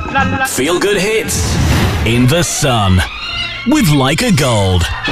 Feel good hits in the sun with Leica Gold.